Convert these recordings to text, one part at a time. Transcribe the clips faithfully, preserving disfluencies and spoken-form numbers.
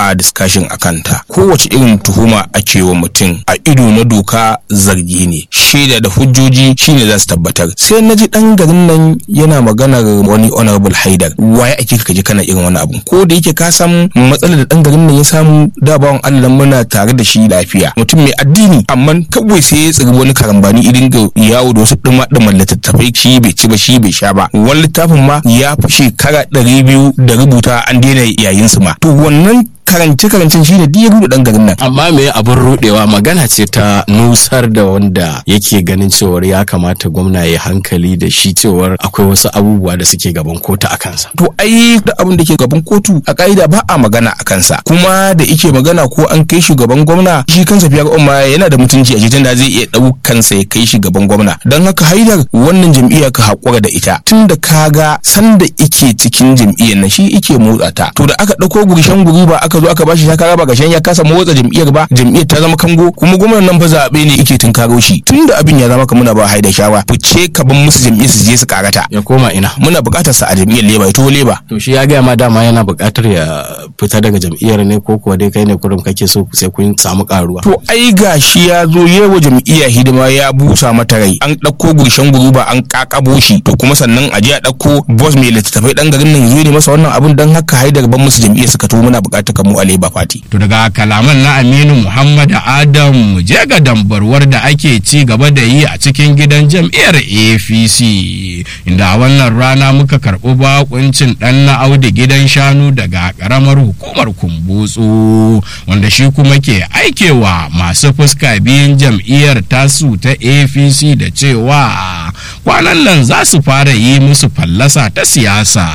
a discussion a kanta. Kowace irin tuhuma ake wa mutum a ido na doka zargi ne, shaida da hujjoji shine za su tabbatar. Sai na ji dan garin nan yana maganar wani honorable Haidar, waye ake ka ji kana irin wani abu? Ko da yake ka san matsalar da dan garin nan ya samu, da bawan Allah muna tare da shi lafiya, mutum mai addini, amma kawai sai ya tsiri wani karambani idin ga yawo da wasu dima diman littattafai, shi bai ci ba shi bai sha ba. Wani littafin ma ya fi shekara ɗari biyu da rubuta an daina yayin su ma. To wannan karance-karancen shi ne duk ya rude dan garin nan. Amma me abin rudewa magana ce ta nusar da wanda yake ganin cewar ya kamata gwamna ya hankali da shi cewar akwai wasu abubuwa da suke gaban kotu a kansa. To ai da abin da ke gaban kotu a ka'ida ba a magana a kansa, kuma da ike magana ko an kai shugaban gwamna, shi kansa fiyar umma yana da mutunci a jikin da zai iya ɗaukansa ya kai shi gaban gwamna. Don haka Haidar wannan jam'iyya ka haƙura da ita, tun da ka ga sanda ike cikin jam'iyyar nan shi ike motsa ta. To da aka ɗauko gurshen guri ba aka zo aka bashi takara ba, gashin ya kasa motsa jam'iyyar ba, jam'iyyar ta zama kango, kuma gwamnan nan fa zaɓe ne yake tunkaro shi. Tunda abin ya zama kamar ba Haidar shawa, fice ka ban musu jam'iyyar su je su karata. Ya koma ina? Muna buƙatar sa a jam'iyyar Leba, to Leba. To shi ya ga ma dama yana buƙatar ya fita daga jam'iyyar ne, ko kuwa dai kai ne kurum kake so sai kun samu karuwa? To ai gashi ya zo yewa jam'iyya hidima, ya busa mata rai, an ɗauko gurshen guruba an kakabo shi, to kuma sannan a je a ɗauko boss mai littattafai dan garin nan zo ne masa wannan abun. Dan haka Haidar ban musu jam'iyyar suka to muna buƙatar kamu a Labour Party. To daga kalaman na Aminu Muhammad Adam je ga dambarwar da ake ci gaba da yi a cikin gidan jam'iyyar A P C, inda a wannan rana muka karɓi bakuncin dan na Audu gidan shanu daga karamar hukumar Kumbutsu, wanda shi kuma ke aikewa masu fuska biyun jam'iyyar tasu ta A P C da cewa kwanan nan za su fara yi musu fallasa ta siyasa.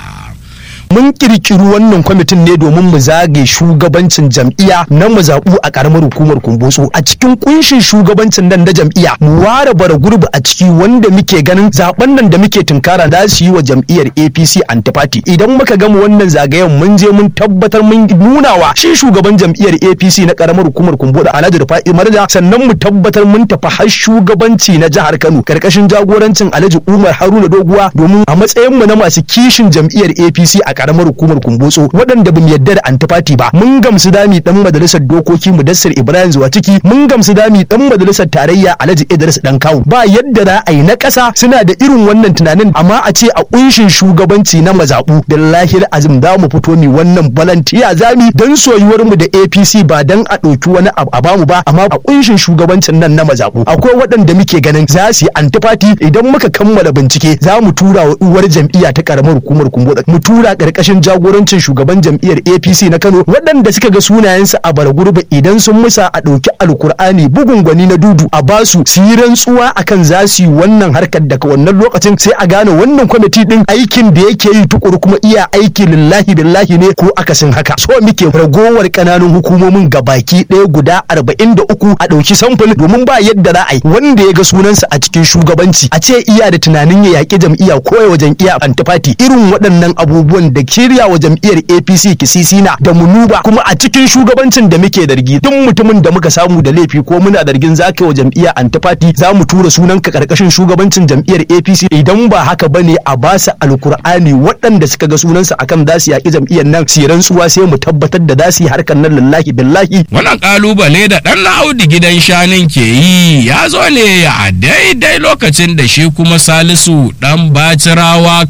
Mun kirkiri wannan kwamitin ne domin mu zage shugabancin jam'iyya na mazaɓu a ƙaramar hukumar Kumbotso. A cikin kunshin shugabancin nan na jam'iyya mu ware bara gurbi a ciki wanda muke ganin zaben nan da muke tunkara za su yi wa jam'iyyar A P C antifati. Idan muka gama wannan zagayen mun je mun tabbatar mun nunawa shi shugaban jam'iyyar A P C na ƙaramar hukumar Kumbotso Alhaji Rufa'i Marja, sannan mu tabbatar mun tafi har shugabanci na jihar Kano karkashin jagorancin Alhaji Umar Haruna Doguwa, domin a matsayin mu na masu kishin jam'iyyar A P C a karamar hukumar Kumbotso waɗanda bamu yadda da antifati ba. Mun gamsu dami dan majalisar dokoki Mudassir Ibrahim zuwa ciki, mun gamsu dami dan majalisar tarayya Alhaji Idris Dan Kawu. Ba yadda za a yi na ƙasa suna da irin wannan tunanin, amma a ce a kunshin shugabanci na mazaɓu, billahi azim za mu fito mi wannan balantiya zami dan soyuwar mu da A P C ba dan a ɗauki wani abu a bamu ba, amma a kunshin shugabancin nan na mazaɓu akwai waɗanda muke ganin za su yi antifati. Idan muka kammala bincike za mu tura wa uwar jam'iyya ta karamar hukumar Kumbotso, mu tura ƙarƙashin jagorancin shugaban jam'iyyar A P C na Kano waɗanda suka ga sunayensu a bara gurbi idan sun musa a ɗauki alkur'ani bugun gwani na dudu a basu su yi rantsuwa akan za su yi wannan harkar. Daga wannan lokacin sai a gane wannan kwamiti din aikin da yake yi tukuru kuma iya aiki lillahi billahi ne ko akasin haka. So muke ragowar kananun hukumomin gabaki ɗaya guda arba'in da uku a ɗauki samfur, domin ba yadda za a yi wanda ya ga sunansa a cikin shugabanci a ce iya da tunanin ya yaƙi jam'iyya ko ya wajen iya antifati. Irin waɗannan abubuwan da shirya wa jam'iyyar A P C kisisina da munuba, kuma a cikin shugabancin da muke dargi duk mutumin da muka samu da laifi ko muna dargin zaka wa jam'iyyar antifati za mu tura sunanka karkashin shugabancin jam'iyyar A P C. Idan ba haka bane a ba su alkur'ani waɗanda suka ga sunansa akan za su yaƙi jam'iyyar nan su rantsuwa sai mu tabbatar da za su yi harkar nan lillahi billahi. Wannan kalubale da dan Audu gidan shanin ke yi ya zo ne a daidai lokacin da shi kuma Salisu dan Bacirawa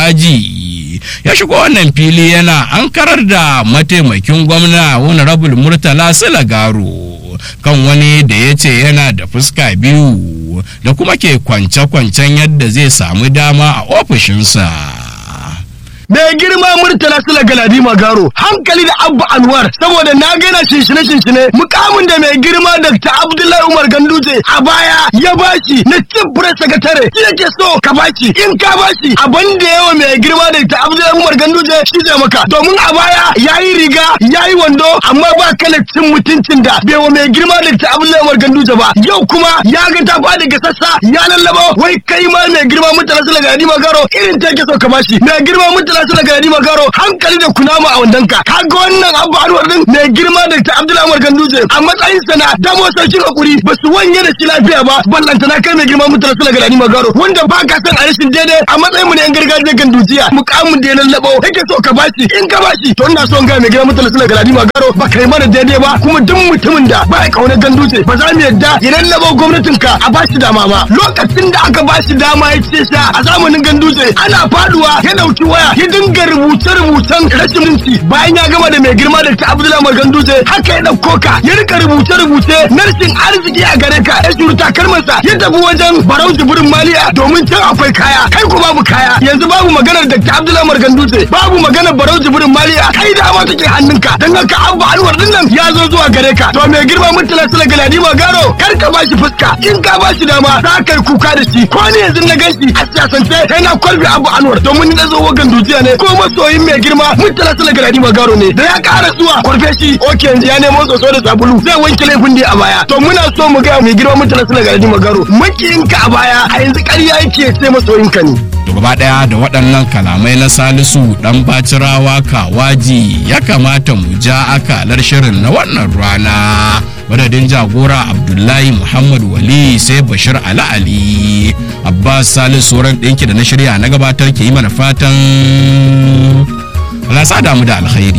Kawaji ya shigo wannan fili yana ankarar da mataimakin gwamna Honorable Murtala Silagaro kan wani da ya ce yana da fuska biyu da kuma ke kwance-kwancen yadda zai samu dama a ofishinsa. mai girma Murtala Sula Galadima Garo hankali da Abba Anwar, saboda na gaina shinshine shinshine mukamin da mai girma Doctor Abdullahi Umar Ganduje a baya ya bashi na chief press secretary, shi yake so ka bashi. In ka bashi abin da yawa mai girma Doctor Abdullahi Umar Ganduje shi zai maka, domin a baya yayi riga yayi wando amma ba kala cin mutuncin da bai wa mai girma Doctor Abdullahi Umar Ganduje ba. Yau kuma ya ga ta fadi ga sassa ya lallaba wai kai ma mai girma Murtala Sula Galadima Garo irin ta yake so ka bashi. Mai girma Murtala Murtala Sula Galadi Magaro hankali da kunama a wandanka kaga wannan Abba Anwar din mai girma da ta Abdullahi Umar Ganduje a matsayin sana damo sarkin hakuri ba su wanye da shi lafiya ba ballantana kai mai girma Murtala Sula Galadi Magaro wanda ba ka san a rashin daidai a matsayin mu ne yan gargajiyar Gandujiya mukamin da ya lallabo yake so ka bashi in ka bashi to ina son ga mai girma Murtala Sula Galadi Magaro ba kai mana daidai ba kuma duk mutumin da ba ya kauna Ganduje ba za mu yadda ya lallabo gwamnatin ka a bashi dama ba lokacin da aka bashi dama ya ce sha a zamanin Ganduje ana faduwa ya dauki waya ya dinga rubuce rubucen rashin minti bayan ya gama da mai girma da ta Abdullahi Umar Ganduje haka ya dauko ka ya rika rubuce rubuce na rashin arziki a gare ka ya shuru takalmansa ya tafi wajen Barau Jibrin Maliya domin can akwai kaya kai ku babu kaya yanzu babu maganar da ta Abdullahi Umar Ganduje babu maganar Barau Jibrin Maliya kai da ma take hannunka dan haka Abba Anwar din nan ya zo zuwa gare ka to mai girma Murtala Sula Galadi Magaro kar ka bashi fuska in ka bashi dama za ka yi kuka da shi ko ne yanzu na gashi a siyasance sai na kwalbi Abba Anwar domin na zo wa Gandujiya ne ko masoyin mai girma Murtala Sula Galadi Magaro ne da ya ƙara zuwa kwarfe shi oke yanzu ya nemo soso da sabulu zai wanke laifin da a baya to muna so mu ga mai girma Murtala Sula Galadi Magaro makiyinka a baya a yanzu ƙarya yake sai masoyinka ne to gaba daya da waɗannan kalamai na Salisu dan Bacirawa Kawaji ya kamata mu ja akalar shirin na wannan rana madadin jagora Abdullahi Muhammad Wali sai Bashir Ali Ali Abbas Salisu sauran ɗinki da na shirya na gabatar ke yi mana fatan Allah sa damu da alkhairi.